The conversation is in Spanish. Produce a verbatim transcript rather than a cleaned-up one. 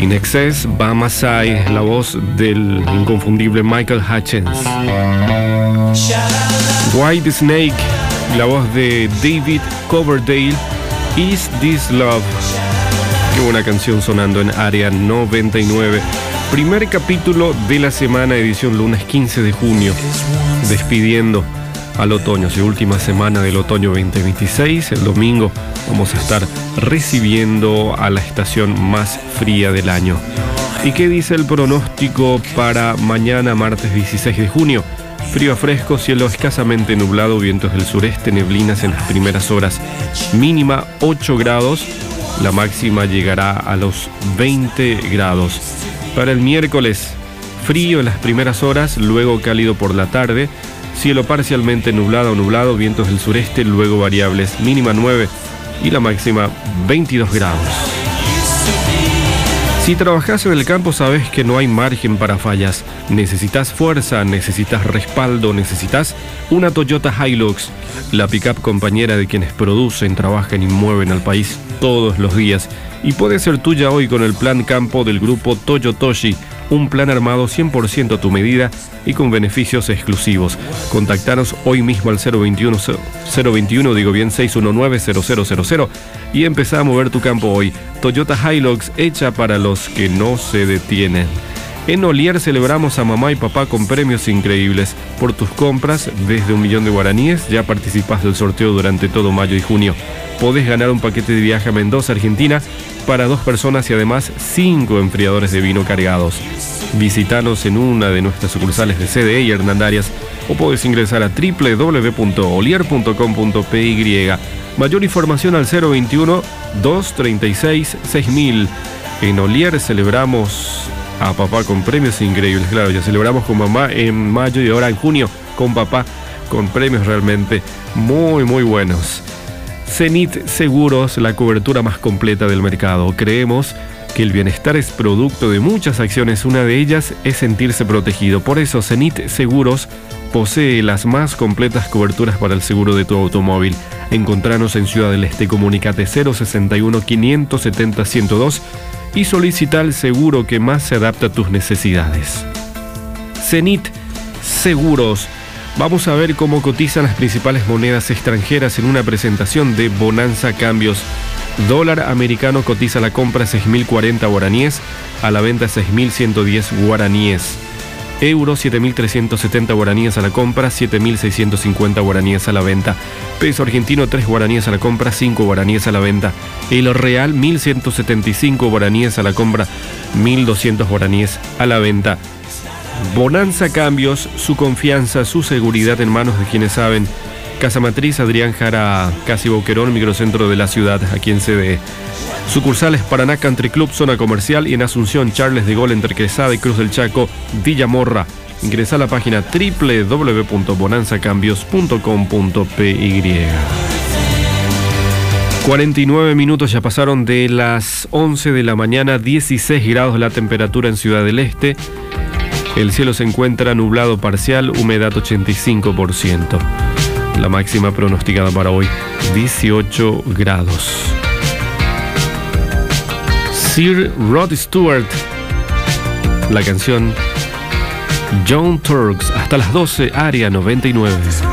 In Excess, Bamasai, la voz del inconfundible Michael Hutchence. White Snake, la voz de David Coverdale, Is This Love. Qué buena canción sonando en Área noventa y nueve. Primer capítulo de la semana, edición lunes quince de junio, despidiendo al otoño, sí, última semana del otoño veinte veintiséis. El domingo vamos a estar recibiendo a la estación más fría del año. ¿Y qué dice el pronóstico para mañana, martes dieciséis de junio? Frío a fresco, cielo escasamente nublado, vientos del sureste, neblinas en las primeras horas, mínima ocho grados, la máxima llegará a los veinte grados. Para el miércoles, frío en las primeras horas, luego cálido por la tarde, cielo parcialmente nublado o nublado, vientos del sureste, luego variables, mínima nueve y la máxima veintidós grados. Si trabajas en el campo, sabes que no hay margen para fallas. Necesitas fuerza, necesitas respaldo, necesitas una Toyota Hilux, la pickup compañera de quienes producen, trabajan y mueven al país todos los días. Y puede ser tuya hoy con el plan campo del grupo Toyotoshi, un plan armado cien por ciento a tu medida y con beneficios exclusivos. Contactanos hoy mismo al cero veintiuno, cero veintiuno, digo bien, seis uno nueve, cero cero cero cero y empezá a mover tu campo hoy. Toyota Hilux, hecha para los que no se detienen. En Olier celebramos a mamá y papá con premios increíbles. Por tus compras, desde un millón de guaraníes, ya participas del sorteo durante todo mayo y junio. Podés ganar un paquete de viaje a Mendoza, Argentina, para dos personas y además cinco enfriadores de vino cargados. Visítanos en una de nuestras sucursales de C D E y Hernandarias o podés ingresar a doble u doble u doble u punto olier punto com punto p y. Mayor información al cero veintiuno, doscientos treinta y seis, seis mil. En Olier celebramos a papá con premios increíbles. Claro, ya celebramos con mamá en mayo y ahora en junio con papá con premios realmente muy muy buenos. Zenit Seguros, la cobertura más completa del mercado. Creemos que el bienestar es producto de muchas acciones. Una de ellas es sentirse protegido. Por eso Zenit Seguros posee las más completas coberturas para el seguro de tu automóvil. Encontranos en Ciudad del Este. Comunicate cero sesenta y uno, quinientos setenta, ciento dos y solicita el seguro que más se adapta a tus necesidades. Zenit Seguros. Vamos a ver cómo cotizan las principales monedas extranjeras en una presentación de Bonanza Cambios. Dólar americano cotiza a la compra seis mil cuarenta guaraníes, a la venta seis mil ciento diez guaraníes. Euro siete mil trescientos setenta guaraníes a la compra, siete mil seiscientos cincuenta guaraníes a la venta. Peso argentino tres guaraníes a la compra, cinco guaraníes a la venta. El real mil ciento setenta y cinco guaraníes a la compra, mil doscientos guaraníes a la venta. Bonanza Cambios, su confianza, su seguridad en manos de quienes saben. Casa Matriz, Adrián Jara, casi Boquerón, microcentro de la ciudad, aquí en C D E. Sucursales Paraná Country Club, zona comercial, y en Asunción, Charles de Gaulle, entre Quesada y Cruz del Chaco, Villamorra. Ingresa a la página doble u doble u doble u punto bonanza cambios punto com punto p y. cuarenta y nueve minutos ya pasaron de las once de la mañana, dieciséis grados la temperatura en Ciudad del Este. El cielo se encuentra nublado parcial, humedad ochenta y cinco por ciento. La máxima pronosticada para hoy, dieciocho grados. Sir Rod Stewart, la canción Young Turks, hasta las doce, Área noventa y nueve.